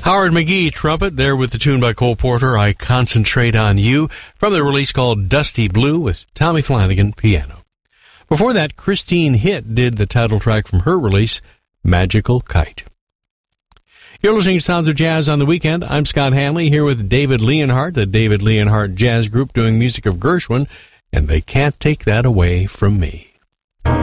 Howard McGee, trumpet, there with the tune by Cole Porter, I Concentrate on You, from the release called Dusty Blue with Tommy Flanagan, piano. Before that, Christine Hitt did the title track from her release, Magical Kite. You're listening to Sounds of Jazz on the Weekend. I'm Scott Hanley here with David Leonhardt, the David Leonhardt Jazz Group, doing music of Gershwin, and they can't take that away from me.